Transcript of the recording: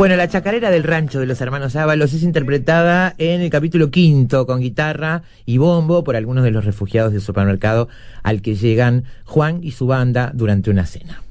Bueno, la chacarera del rancho de los hermanos Ábalos es interpretada en el capítulo 5 con guitarra y bombo por algunos de los refugiados del supermercado al que llegan Juan y su banda durante una cena.